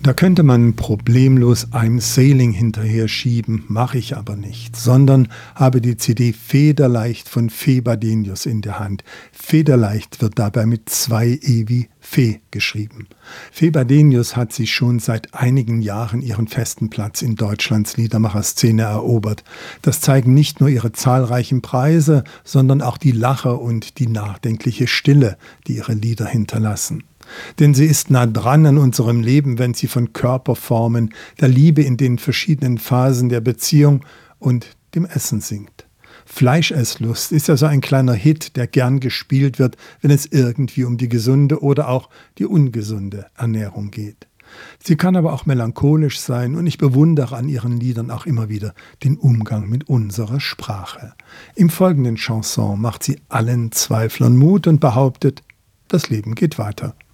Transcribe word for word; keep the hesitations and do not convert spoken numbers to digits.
Da könnte man problemlos I'm Sailing hinterher schieben, mache ich aber nicht, sondern habe die C D Federleicht von Fee Badenius in der Hand. Federleicht wird dabei mit zwei E wie Fee geschrieben. Fee Badenius hat sich schon seit einigen Jahren ihren festen Platz in Deutschlands Liedermacherszene erobert. Das zeigen nicht nur ihre zahlreichen Preise, sondern auch die Lache und die nachdenkliche Stille, die ihre Lieder hinterlassen. Denn sie ist nah dran an unserem Leben, wenn sie von Körperformen, der Liebe in den verschiedenen Phasen der Beziehung und dem Essen singt. Fleischesslust ist also ein kleiner Hit, der gern gespielt wird, wenn es irgendwie um die gesunde oder auch die ungesunde Ernährung geht. Sie kann aber auch melancholisch sein und ich bewundere an ihren Liedern auch immer wieder den Umgang mit unserer Sprache. Im folgenden Chanson macht sie allen Zweiflern Mut und behauptet, das Leben geht weiter.